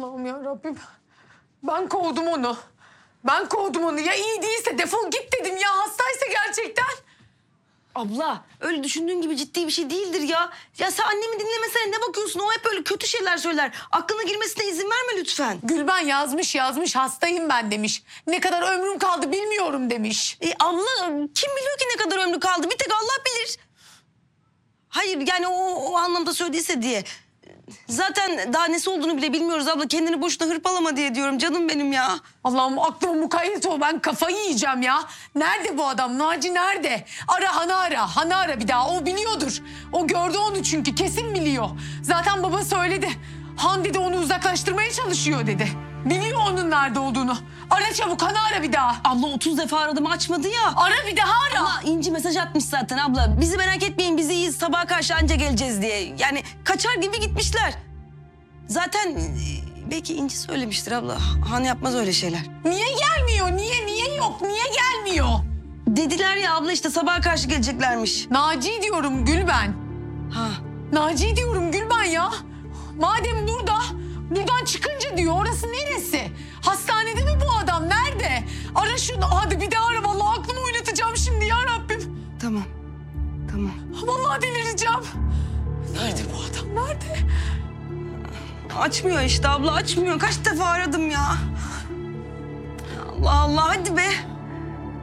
Allah'ım ya Rabbim. Ben kovdum onu. Ben kovdum onu. Ya iyi değilse defol git dedim ya. Hastaysa gerçekten. Abla öyle düşündüğün gibi ciddi bir şey değildir ya. Ya sen annemi dinlemesene, ne bakıyorsun? O hep öyle kötü şeyler söyler. Aklına girmesine izin verme lütfen. Gülben yazmış hastayım ben demiş. Ne kadar ömrüm kaldı bilmiyorum demiş. Abla kim biliyor ki ne kadar ömrü kaldı? Bir tek Allah bilir. Hayır yani o anlamda söylediyse diye. Zaten daha nesi olduğunu bile bilmiyoruz abla. Kendini boşuna hırpalama diye diyorum canım benim ya. Allah'ım aklıma mukayyet ol. Ben kafayı yiyeceğim ya. Nerede bu adam? Naci nerede? Ara Han'ı ara. Han'ı ara bir daha. O biliyordur. O gördü onu çünkü. Kesin biliyor. Zaten baba söyledi. Han dedi onu uzaklaştırmaya çalışıyor dedi. Biliyor onun nerede olduğunu. Ara çabuk Han'ı ara bir daha. Abla 30 defa aradım, açmadı ya. Ara bir daha ara. Ama İnci mesaj atmış zaten abla. Bizi merak etmeyin, biz iyiyiz, sabaha karşı anca geleceğiz diye. Yani kaçar gibi gitmişler. Zaten belki İnci söylemiştir abla. Han yapmaz öyle şeyler. Niye gelmiyor? Niye yok? Niye gelmiyor? Dediler ya abla, işte sabaha karşı geleceklermiş. Naci diyorum Gülben. Ha. Naci diyorum Gülben ya. Madem buradan çıkınca diyor. Orası neresi? Hastanede mi bu adam? Nerede? Ara şunu. Hadi bir daha ara. Vallahi aklımı oynatacağım şimdi ya Rabbim. Tamam. Vallahi delireceğim. Nerede bu adam? Nerede? Açmıyor işte abla, açmıyor. Kaç defa aradım ya. Allah Allah, hadi be.